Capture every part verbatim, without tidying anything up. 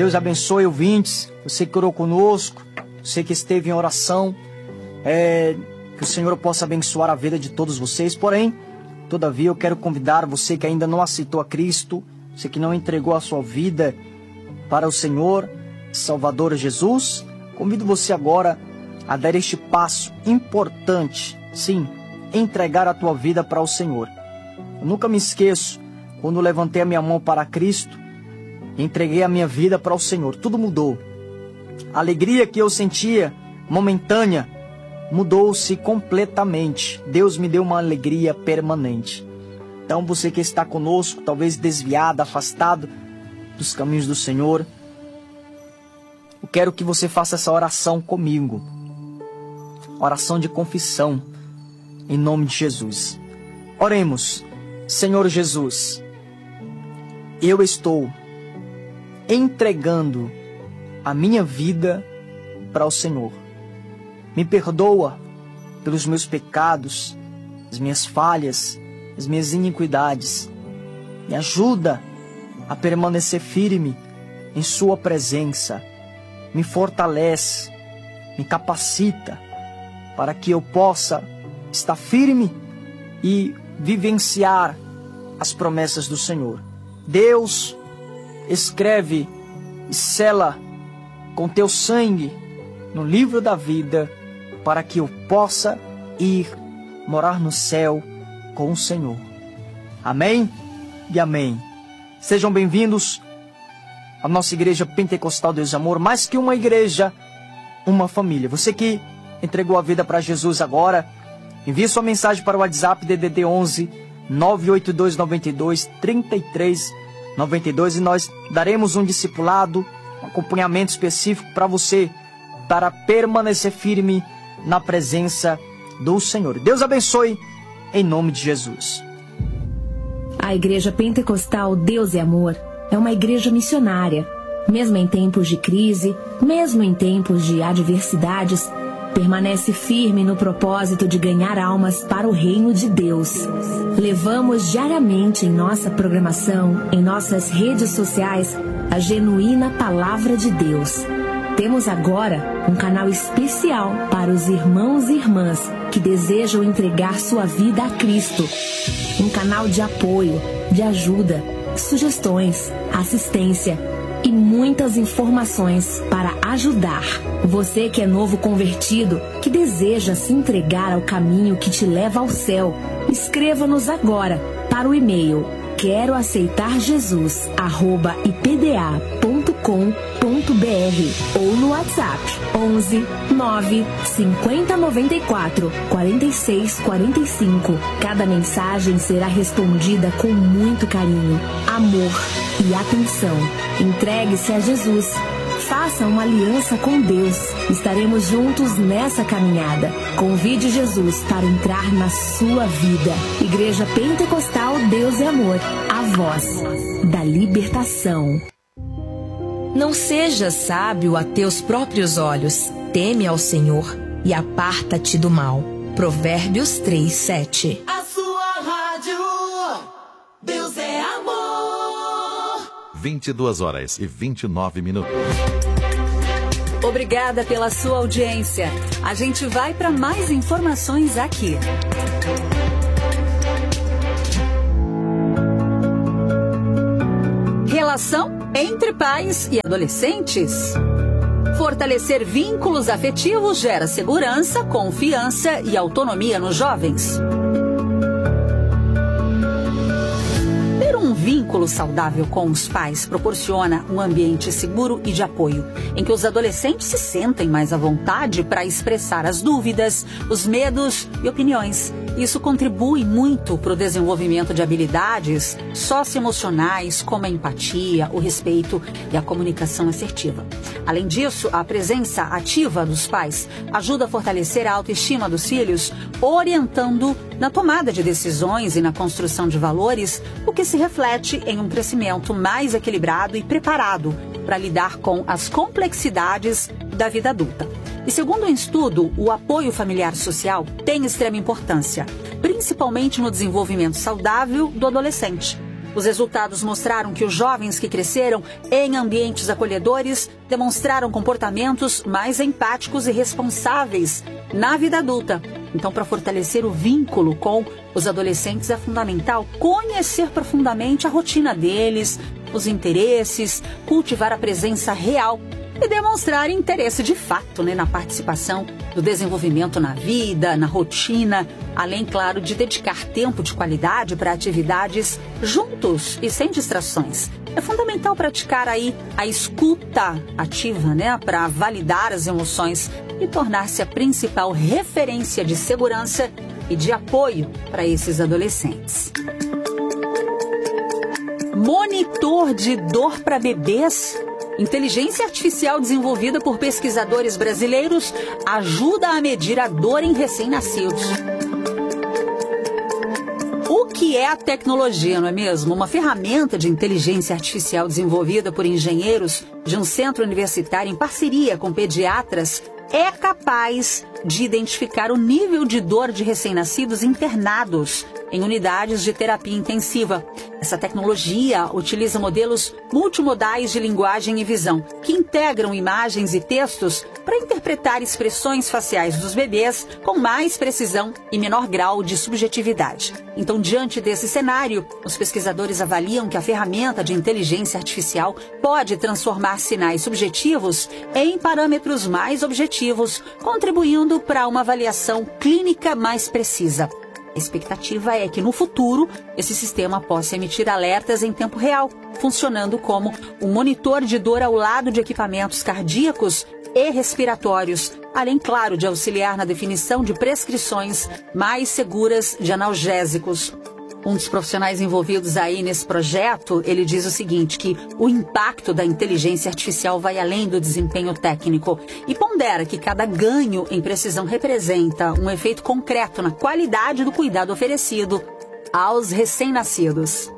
Deus abençoe ouvintes, você que orou conosco, você que esteve em oração, é, que o Senhor possa abençoar a vida de todos vocês. Porém, todavia, eu quero convidar você que ainda não aceitou a Cristo, você que não entregou a sua vida para o Senhor, Salvador Jesus, convido você agora a dar este passo importante, sim, entregar a tua vida para o Senhor. Eu nunca me esqueço, quando levantei a minha mão para Cristo, entreguei a minha vida para o Senhor, tudo mudou. A alegria que eu sentia, momentânea, mudou-se completamente. Deus me deu uma alegria permanente. Então você que está conosco, talvez desviado, afastado dos caminhos do Senhor, eu quero que você faça essa oração comigo. Oração de confissão, em nome de Jesus. Oremos. Senhor Jesus, eu estou entregando a minha vida para o Senhor. Me perdoa pelos meus pecados, as minhas falhas, as minhas iniquidades. Me ajuda a permanecer firme em Sua presença. Me fortalece, me capacita para que eu possa estar firme e vivenciar as promessas do Senhor. Deus, escreve e sela com Teu sangue no livro da vida, para que eu possa ir morar no céu com o Senhor. Amém e amém. Sejam bem-vindos à nossa igreja Pentecostal Deus e Amor, mais que uma igreja, uma família. Você que entregou a vida para Jesus agora, envie sua mensagem para o WhatsApp D D D onze nove oito dois nove dois três três nove dois e nós daremos um discipulado, um acompanhamento específico para você, para permanecer firme na presença do Senhor. Deus abençoe, em nome de Jesus. A Igreja Pentecostal Deus e Amor é uma igreja missionária. Mesmo em tempos de crise, mesmo em tempos de adversidades, permanece firme no propósito de ganhar almas para o reino de Deus. Levamos diariamente em nossa programação, em nossas redes sociais, a genuína palavra de Deus. Temos agora um canal especial para os irmãos e irmãs que desejam entregar sua vida a Cristo. Um canal de apoio, de ajuda, sugestões, assistência e muitas informações para ajudar. Você que é novo convertido, que deseja se entregar ao caminho que te leva ao céu, escreva-nos agora para o e-mail quero aceitar Jesus arroba i p d a ponto com ponto b r ou no WhatsApp onze nove cinquenta noventa e quatro quarenta e seis quarenta e cinco. Cada mensagem será respondida com muito carinho, amor e atenção. Entregue-se a Jesus. Faça uma aliança com Deus. Estaremos juntos nessa caminhada. Convide Jesus para entrar na sua vida. Igreja Pentecostal Deus e Amor, a voz da libertação. Não sejas sábio a teus próprios olhos. Teme ao Senhor e aparta-te do mal. Provérbios três, sete. A sua rádio, Deus é amor. vinte e duas horas e vinte e nove minutos. Obrigada pela sua audiência. A gente vai para mais informações aqui. Relação entre pais e adolescentes. Fortalecer vínculos afetivos gera segurança, confiança e autonomia nos jovens. Um vínculo saudável com os pais proporciona um ambiente seguro e de apoio, em que os adolescentes se sentem mais à vontade para expressar as dúvidas, os medos e opiniões. Isso contribui muito para o desenvolvimento de habilidades socioemocionais, como a empatia, o respeito e a comunicação assertiva. Além disso, a presença ativa dos pais ajuda a fortalecer a autoestima dos filhos, orientando na tomada de decisões e na construção de valores, o que se reflete em um crescimento mais equilibrado e preparado para lidar com as complexidades da vida adulta. E segundo um estudo, o apoio familiar social tem extrema importância, principalmente no desenvolvimento saudável do adolescente. Os resultados mostraram que os jovens que cresceram em ambientes acolhedores demonstraram comportamentos mais empáticos e responsáveis na vida adulta. Então, para fortalecer o vínculo com os adolescentes, é fundamental conhecer profundamente a rotina deles, os interesses, cultivar a presença real e demonstrar interesse de fato, né, na participação do desenvolvimento na vida, na rotina, além, claro, de dedicar tempo de qualidade para atividades juntos e sem distrações. É fundamental praticar aí a escuta ativa, né, para validar as emoções e tornar-se a principal referência de segurança e de apoio para esses adolescentes. Monitor de dor para bebês. Inteligência artificial desenvolvida por pesquisadores brasileiros ajuda a medir a dor em recém-nascidos. O que é a tecnologia, não é mesmo? Uma ferramenta de inteligência artificial desenvolvida por engenheiros de um centro universitário em parceria com pediatras é capaz de identificar o nível de dor de recém-nascidos internados em unidades de terapia intensiva. Essa tecnologia utiliza modelos multimodais de linguagem e visão, que integram imagens e textos para interpretar expressões faciais dos bebês com mais precisão e menor grau de subjetividade. Então, diante desse cenário, os pesquisadores avaliam que a ferramenta de inteligência artificial pode transformar sinais subjetivos em parâmetros mais objetivos, contribuindo para uma avaliação clínica mais precisa. A expectativa é que, no futuro, esse sistema possa emitir alertas em tempo real, funcionando como um monitor de dor ao lado de equipamentos cardíacos e respiratórios, além, claro, de auxiliar na definição de prescrições mais seguras de analgésicos. Um dos profissionais envolvidos aí nesse projeto, ele diz o seguinte, que o impacto da inteligência artificial vai além do desempenho técnico e pondera que cada ganho em precisão representa um efeito concreto na qualidade do cuidado oferecido aos recém-nascidos.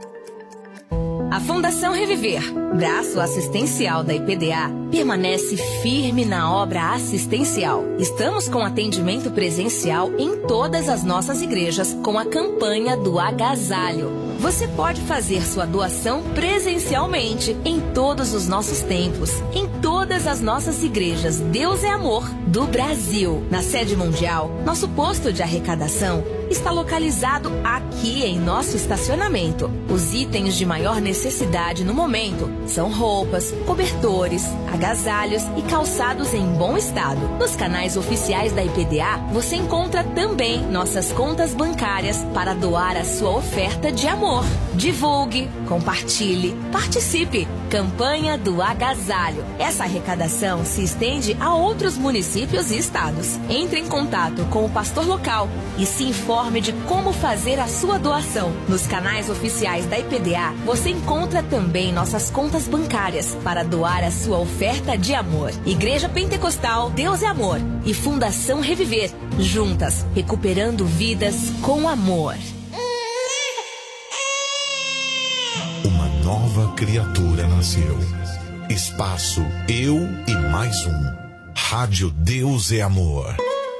A Fundação Reviver, braço assistencial da I P D A, permanece firme na obra assistencial. Estamos com atendimento presencial em todas as nossas igrejas com a campanha do agasalho. Você pode fazer sua doação presencialmente em todos os nossos templos, em todas as nossas igrejas Deus é Amor do Brasil. Na sede mundial, nosso posto de arrecadação está localizado aqui em nosso estacionamento. Os itens de maior necessidade no momento são roupas, cobertores, agasalhos e calçados em bom estado. Nos canais oficiais da I P D A, você encontra também nossas contas bancárias para doar a sua oferta de amor. Divulgue, compartilhe, participe. Campanha do Agasalho. Essa arrecadação se estende a outros municípios e estados. Entre em contato com o pastor local e se informe de como fazer a sua doação. Nos canais oficiais da I P D A, você encontra também nossas contas bancárias para doar a sua oferta de amor. Igreja Pentecostal Deus é Amor e Fundação Reviver, juntas, recuperando vidas com amor. Uma nova criatura nasceu. Espaço Eu e Mais Um. Rádio Deus é Amor.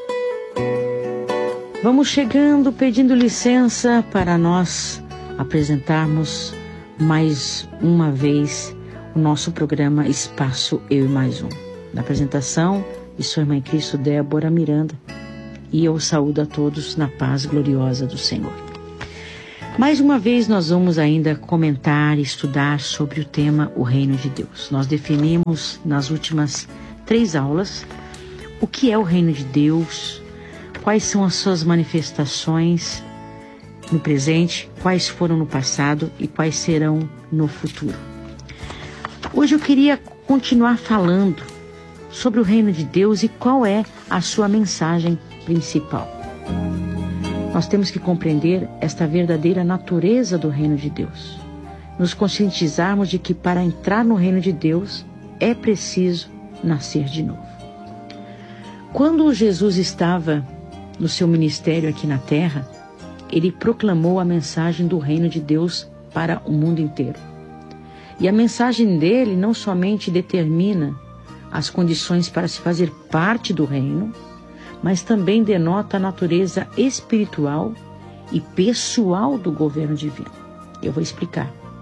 Vamos chegando, pedindo licença para nós apresentarmos mais uma vez o nosso programa Espaço Eu e Mais Um. Na apresentação, e sua irmã em Cristo, Débora Miranda, e eu saúdo a todos na paz gloriosa do Senhor. Mais uma vez nós vamos ainda comentar e estudar sobre o tema O Reino de Deus. Nós definimos nas últimas três aulas o que é o Reino de Deus, quais são as suas manifestações no presente, quais foram no passado e quais serão no futuro. Hoje eu queria continuar falando sobre o Reino de Deus e qual é a sua mensagem principal. Nós temos que compreender esta verdadeira natureza do Reino de Deus. Nos conscientizarmos de que para entrar no Reino de Deus é preciso nascer de novo. Quando Jesus estava no seu ministério aqui na terra, ele proclamou a mensagem do Reino de Deus para o mundo inteiro. E a mensagem dele não somente determina as condições para se fazer parte do reino, mas também denota a natureza espiritual e pessoal do governo divino. Eu vou explicar.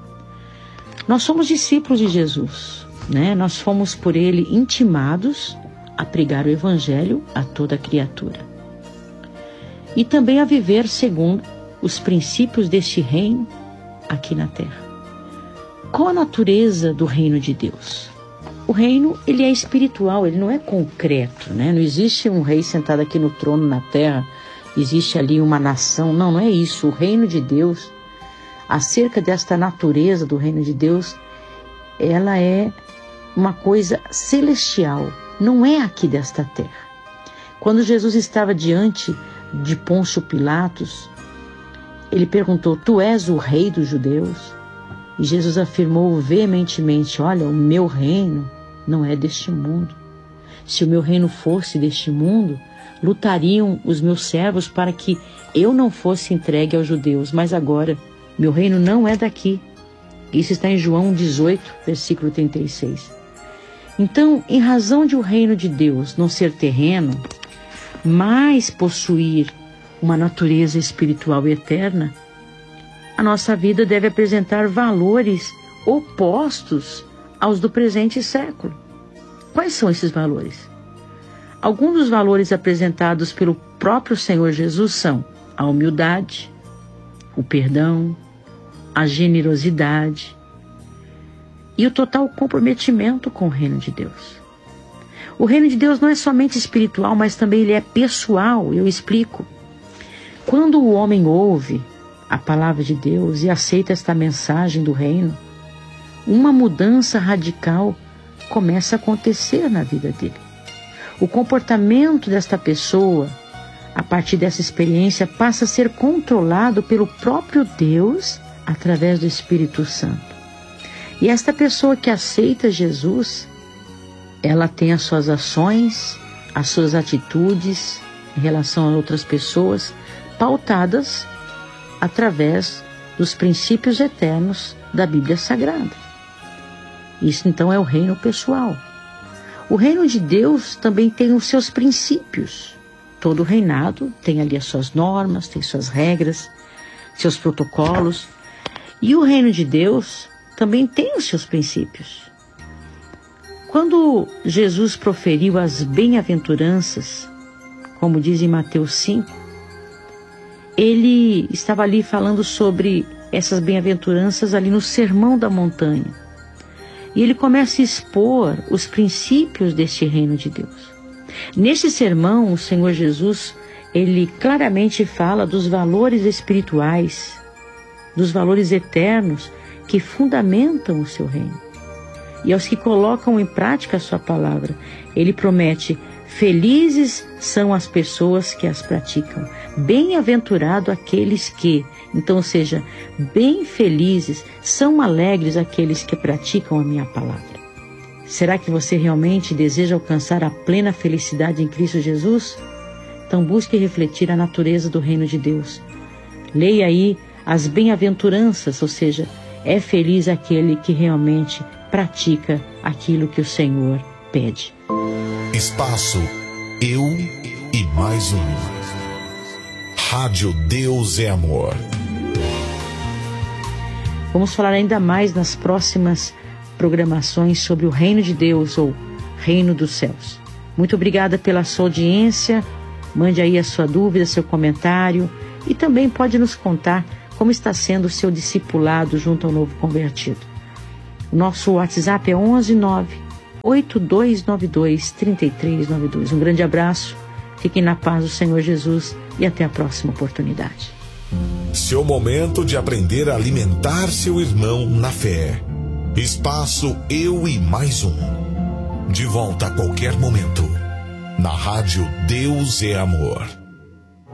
Nós somos discípulos de Jesus, né? Nós fomos por Ele intimados a pregar o Evangelho a toda criatura. E também a viver segundo os princípios deste reino aqui na terra. Qual a natureza do reino de Deus? O reino, ele é espiritual, ele não é concreto, né? Não existe um rei sentado aqui no trono na terra, existe ali uma nação. Não, não é isso. O reino de Deus, acerca desta natureza do reino de Deus, ela é uma coisa celestial, não é aqui desta terra. Quando Jesus estava diante de Pôncio Pilatos, ele perguntou: tu és o rei dos judeus? E Jesus afirmou veementemente: olha, o meu reino não é deste mundo. Se o meu reino fosse deste mundo, lutariam os meus servos para que eu não fosse entregue aos judeus. Mas agora, meu reino não é daqui. Isso está em João dezoito, versículo trinta e seis. Então, em razão de o reino de Deus não ser terreno, mas possuir uma natureza espiritual eterna, a nossa vida deve apresentar valores opostos aos do presente século. Quais são esses valores? Alguns dos valores apresentados pelo próprio Senhor Jesus são a humildade, o perdão, a generosidade e o total comprometimento com o reino de Deus. O reino de Deus não é somente espiritual, mas também ele é pessoal. Eu explico. Quando o homem ouve a palavra de Deus e aceita esta mensagem do reino, uma mudança radical começa a acontecer na vida dele. O comportamento desta pessoa, a partir dessa experiência, passa a ser controlado pelo próprio Deus através do Espírito Santo. E esta pessoa que aceita Jesus, ela tem as suas ações, as suas atitudes em relação a outras pessoas, pautadas através dos princípios eternos da Bíblia Sagrada. Isso então é o reino pessoal. O reino de Deus também tem os seus princípios. Todo reinado tem ali as suas normas, tem suas regras, seus protocolos. E o reino de Deus também tem os seus princípios. Quando Jesus proferiu as bem-aventuranças, como diz em Mateus cinco, ele estava ali falando sobre essas bem-aventuranças ali no Sermão da Montanha. E ele começa a expor os princípios deste reino de Deus. Neste sermão, o Senhor Jesus, ele claramente fala dos valores espirituais, dos valores eternos que fundamentam o seu reino. E aos que colocam em prática a sua palavra, ele promete: felizes são as pessoas que as praticam. Bem-aventurado aqueles que, então, ou seja, bem felizes, são alegres aqueles que praticam a minha palavra. Será que você realmente deseja alcançar a plena felicidade em Cristo Jesus? Então busque refletir a natureza do reino de Deus. Leia aí as bem-aventuranças, ou seja, é feliz aquele que realmente pratica aquilo que o Senhor pede. Espaço Eu e Mais Um. Rádio Deus é Amor. Vamos falar ainda mais nas próximas programações sobre o reino de Deus ou reino dos céus. Muito obrigada pela sua audiência. Mande aí a sua dúvida, seu comentário e também pode nos contar como está sendo o seu discipulado junto ao novo convertido. O nosso WhatsApp é onze nove oito dois nove dois três três nove dois. Um grande abraço, fiquem na paz do Senhor Jesus e até a próxima oportunidade. Seu momento de aprender a alimentar seu irmão na fé. Espaço Eu e Mais Um. De volta a qualquer momento. Na Rádio Deus é Amor.